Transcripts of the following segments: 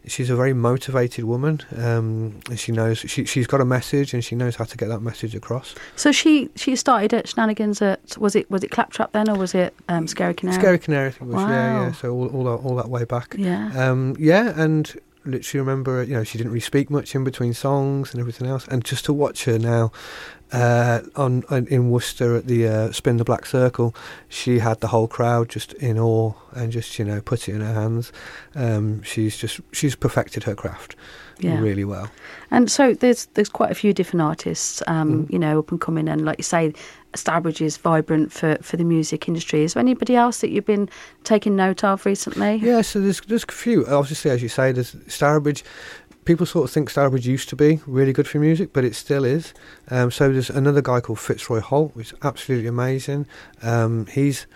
she's a very motivated woman, and she knows she's got a message, and she knows how to get that message across. So she started at Shenanigans at was it Claptrap then, or was it Scary Canary? Scary Canary, I think it was. Wow. Yeah. So all that way back. Yeah. And literally remember, she didn't really speak much in between songs and everything else, and just to watch her now in Worcester at the Spin the Black Circle, she had the whole crowd just in awe and just put it in her hands. She's perfected her craft really well. And so there's quite a few different artists up and coming, and like you say, Stourbridge is vibrant for the music industry. Is there anybody else that you've been taking note of recently? Yeah, so there's a few. Obviously, as you say, there's Stourbridge. People sort of think Stourbridge used to be really good for music, but it still is. So there's another guy called Fitzroy Holt, which is absolutely amazing. He's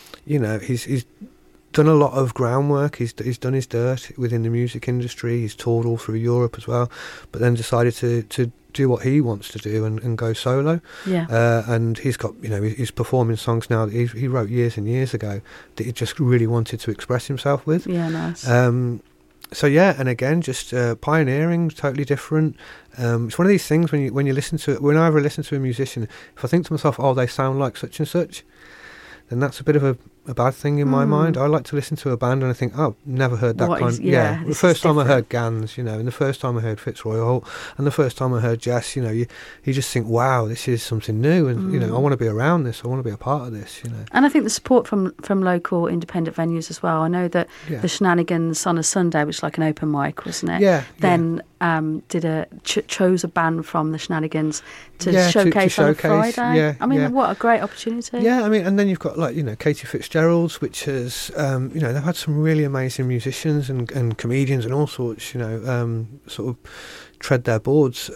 done a lot of groundwork. He's done his dirt within the music industry. He's toured all through Europe as well, but then decided to do what he wants to do and go solo. Yeah. And he's got, he's performing songs now that he wrote years and years ago that he just really wanted to express himself with. Yeah, nice. So yeah, and again, just pioneering, totally different. It's one of these things when you listen to it. When I ever listen to a musician, if I think to myself, oh, they sound like such and such, then that's a bit of a bad thing in my mind. I like to listen to a band and I think, oh, never heard that kind. The first time I heard Gans, and the first time I heard Fitzroy Holt, and the first time I heard Jess, you just think, wow, this is something new, and I want to be around this. I want to be a part of this. And I think the support from local independent venues as well. I know that the Shenanigans on a Sunday, which is like an open mic, wasn't it? Yeah. Then chose a band from the Shenanigans to showcase on a Friday. Yeah, I mean, what a great opportunity. Yeah, I mean, and then you've got Katie Fitzgerald's, which has they've had some really amazing musicians and comedians and all sorts, sort of tread their boards.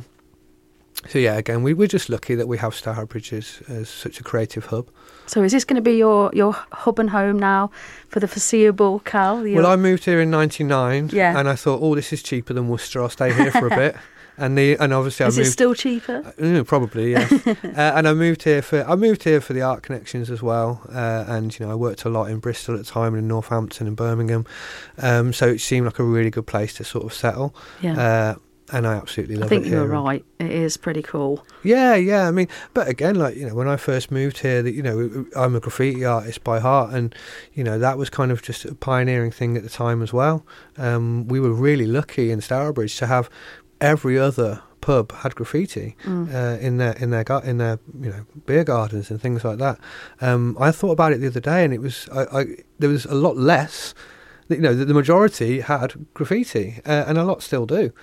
So yeah, again, we're just lucky that we have Stourbridge as such a creative hub. So is this going to be your hub and home now for the foreseeable, Cal? Well, I moved here in '99, and I thought, oh, this is cheaper than Worcester. I'll stay here for a bit. And obviously, is it still cheaper? Probably, yes. And I moved here for the art connections as well. And I worked a lot in Bristol at the time, and in Northampton and Birmingham. So it seemed like a really good place to sort of settle. Yeah. And I absolutely love it. I think you're right. It is pretty cool. Yeah. I mean, but again, when I first moved here, I'm a graffiti artist by heart, and that was kind of just a pioneering thing at the time as well. We were really lucky in Stourbridge to have every other pub had graffiti in their beer gardens and things like that. I thought about it the other day, and it was there was a lot less. The majority had graffiti, and a lot still do.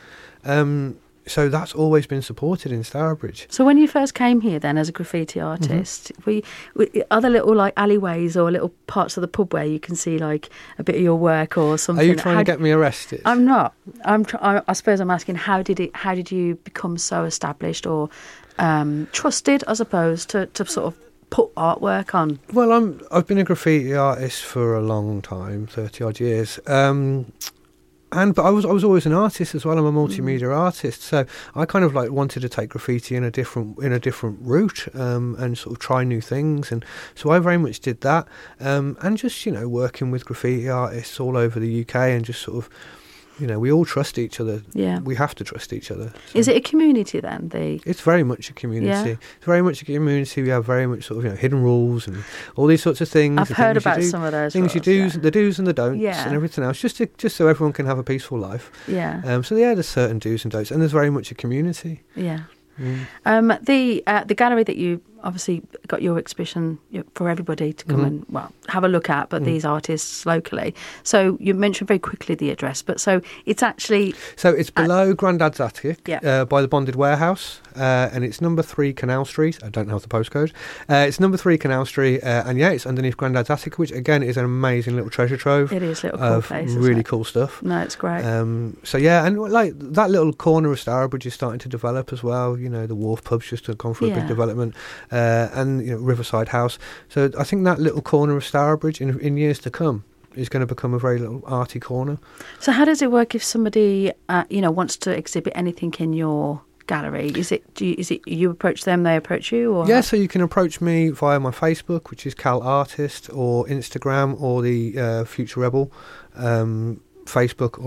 So that's always been supported in Stourbridge. So when you first came here then as a graffiti artist, are there little alleyways or little parts of the pub where you can see a bit of your work or something? Are you trying to get me arrested? I'm not. I suppose I'm asking how did you become so established or trusted, I suppose, to sort of put artwork on? Well, I've been a graffiti artist for a long time, 30 odd years. But I was always an artist as well. I'm a multimedia artist, so I kind of wanted to take graffiti in a different route and sort of try new things, and so I very much did that. And just working with graffiti artists all over the UK, and just sort of we all trust each other. Yeah, we have to trust each other. So. Is it a community then? It's very much a community. Yeah. It's very much a community. We have very much sort of hidden rules and all these sorts of things. I've heard about some of those things. Rules, the do's and the don'ts, and everything else, just so everyone can have a peaceful life. Yeah. So there's certain do's and don'ts, and there's very much a community. Yeah. The gallery that you obviously got your exhibition for everybody to come and have a look at, but these artists locally. So you mentioned very quickly the address, but so it's actually it's below Grandad's Attic by the Bonded Warehouse, and it's number 3 Canal Street. I don't know the postcode. It's number 3 Canal Street, and it's underneath Grandad's Attic, which again is an amazing little treasure trove. It is a little cool place. Really cool stuff. No, it's great. And that little corner of Stourbridge is starting to develop as well. The Wharf Pub's just gone for a big development. And Riverside House. So I think that little corner of Stourbridge in years to come is going to become a very little arty corner. So how does it work if somebody wants to exhibit anything in your gallery? Is it you approach them, they approach you? Or so you can approach me via my Facebook, which is Cal Artist, or Instagram, or the Future Rebel Facebook